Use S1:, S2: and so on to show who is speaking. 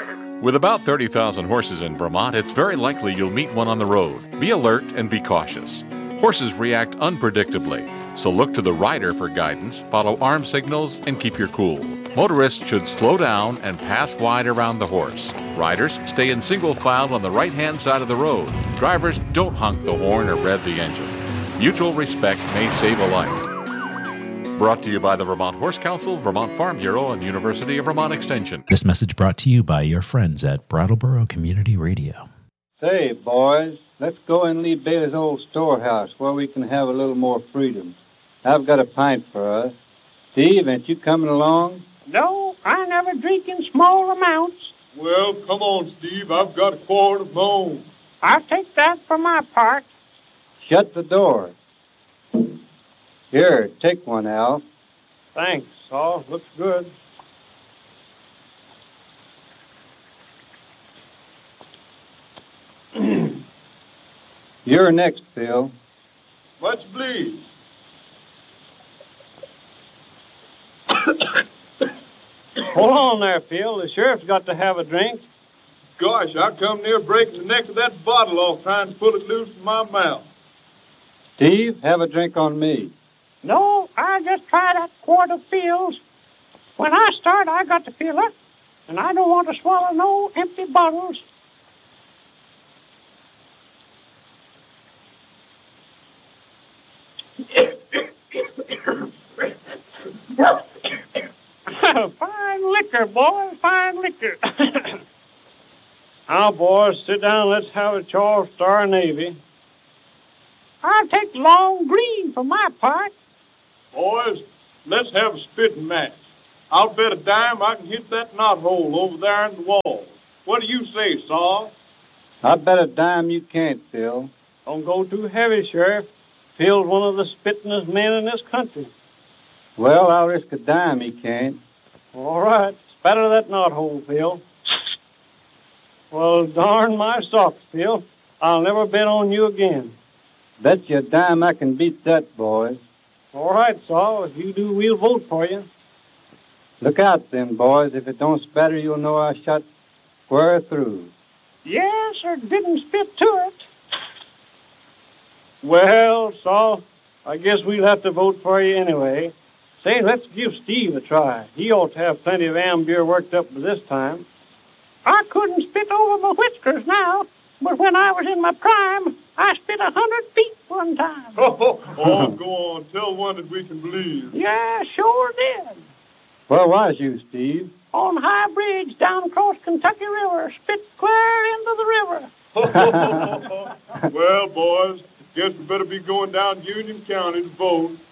S1: With about 30,000 horses in Vermont, it's very likely you'll meet one on the road. Be alert and be cautious. Horses react unpredictably, so look to the rider for guidance, follow arm signals, and keep your cool. Motorists should slow down and pass wide around the horse. Riders, stay in single file on the right-hand side of the road. Drivers, don't honk the horn or rev the engine. Mutual respect may save a life. Brought to you by the Vermont Horse Council, Vermont Farm Bureau, and University of Vermont Extension.
S2: This message brought to you by your friends at Brattleboro Community Radio.
S3: Say, boys, let's go and leave Bailey's old storehouse where we can have a little more freedom. I've got a pint for us. Steve, ain't you coming along?
S4: No, I never drink in small amounts.
S5: Well, come on, Steve. I've got a quart of my own.
S4: I'll take that for my part.
S3: Shut the door. Here, take one, Al.
S4: Thanks, Saul. Looks good.
S3: You're next, Phil.
S5: Much please.
S4: Hold on there, Phil. The sheriff's got to have a drink.
S5: Gosh, I come near breaking the neck of that bottle off trying to pull it loose from my mouth.
S3: Steve, have a drink on me.
S4: No, I just tried that quart of Phil's. When I start, I got to feel it, and I don't want to swallow no empty bottles. Fine liquor, boys, fine liquor. Now, boys, sit down. Let's have a Charles Star Navy. I'll take long green for my part.
S5: Boys, let's have a spitting match. I'll bet a dime I can hit that knothole over there in the wall. What do you say, Saul?
S3: I bet a dime you can't, Phil.
S4: Don't go too heavy, Sheriff. Phil's one of the spittingest men in this country.
S3: Well, I'll risk a dime he can't.
S4: All right. Spatter that knothole, Phil. Well, darn my socks, Phil. I'll never bet on you again.
S3: Bet you a dime I can beat that, boys.
S4: All right, Saul. If you do, we'll vote for you.
S3: Look out, then, boys. If it don't spatter, you'll know I shot square through.
S4: Yes, or didn't spit to it. Well, Saul, I guess we'll have to vote for you anyway. Say, let's give Steve a try. He ought to have plenty of ambeer worked up by this time. I couldn't spit over my whiskers now, but when I was in my prime, I spit 100 feet one time.
S5: Oh, go on. Tell one that we can believe.
S4: Yeah, sure did.
S3: Where was you, Steve?
S4: On High Bridge down across Kentucky River, spit clear into the river.
S5: Well, boys, guess we better be going down to Union County to vote.